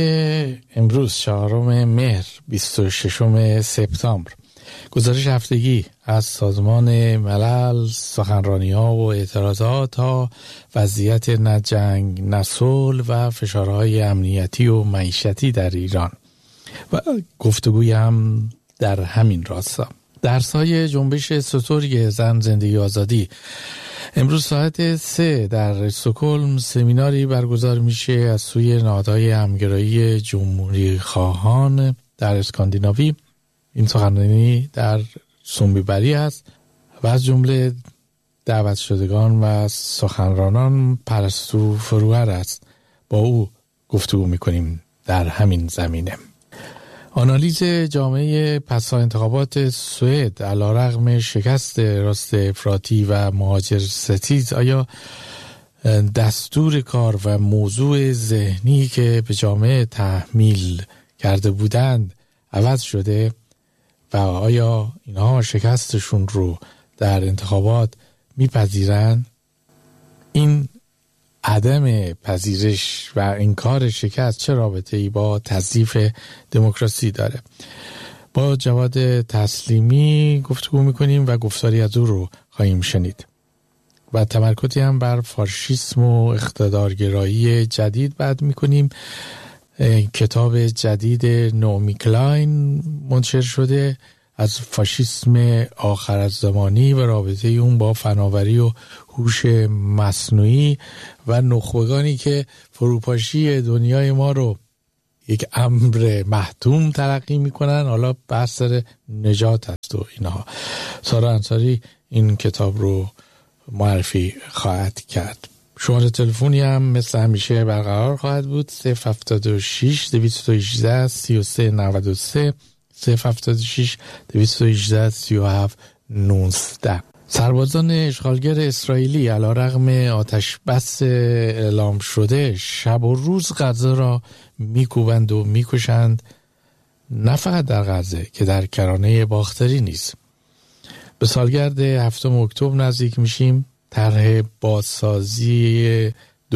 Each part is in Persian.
امروز 4 مهر 26 سپتامبر گزارش هفتگی از سازمان ملل، سخنرانی‌ها و اعتراضات تا وضعیت نه جنگ نه صلح و فشارهای امنیتی و معیشتی در ایران و گفتگوی هم در همین راستا. در سایه جنبش سترگ زن زندگی آزادی امروز ساعت 3 در استکهلم سمیناری برگزار میشه از سوی نهادهای همگرایی جمهوری خواهان در اسکاندیناوی. این سخنرانی در سومبیبری است و از جمله دعوت شدگان و سخنرانان پرستو فروهر است. با او گفتگو میکنیم در همین زمینه. آنالیز جامعه پس از انتخابات سوئد علیرغم شکست راست افراطی و مهاجر ستیز، آیا دستور کار و موضوع ذهنی که به جامعه تحمیل کرده بودند عوض شده و آیا اینها شکستشون رو در انتخابات میپذیرند؟ این عدم پذیرش و انکار شکست چه رابطه‌ای با تضعیف دموکراسی داره؟ با جواد تسلیمی گفتگو میکنیم و گفتاری از او رو خواهیم شنید و تمرکزی هم بر فاشیسم و اقتدارگرایی جدید بعد میکنیم. کتاب جدید نومی کلاین منتشر شده از فاشیسم آخرالزمانی و رابطه اون با فناوری و هوش مصنوعی و نخبگانی که فروپاشی دنیای ما رو یک امر محتوم تلقی میکنن. حالا بحث سر نجات هست و اینها. سارا انصاری این کتاب رو معرفی خواهد کرد. شماره تلفنی هم مثل همیشه برقرار خواهد بود: 076 218 3393 076 218 37 19. سربازان اشغالگر اسرائیلی علیرغم آتش بس اعلام شده شب و روز غزه را میکوبند و میکشند، نه فقط در غزه که در کرانه باختری نیز. به سالگرد 7 اکتبر نزدیک میشیم. طرح بازسازی 2.5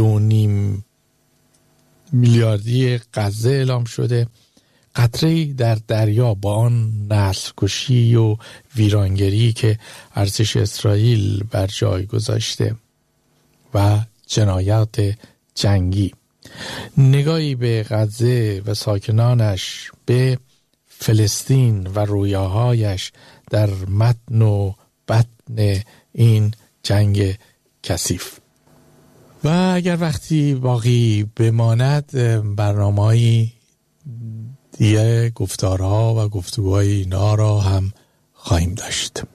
میلیاردی غزه اعلام شده. قطره‌ای در دریا با آن نسل کشی و ویرانگری که ارتش اسرائیل بر جای گذاشته و جنایات جنگی. نگاهی به غزه و ساکنانش، به فلسطین و رویاهایش در متن و بطن این جنگ کثیف. و اگر وقتی باقی بماند برنامه‌ای دیگه گفتارها و گفتگوهای اینا را هم خواهیم داشت.